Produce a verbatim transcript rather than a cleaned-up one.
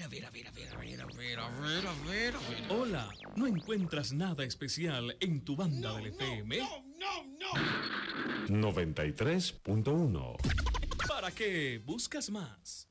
ver, a ver, a ver, a ver, a ver, a ver, a ver, a ver. Hola, ¿no encuentras nada especial en tu banda del F M? No, no, no. noventa y tres punto uno. ¿Para qué buscas más?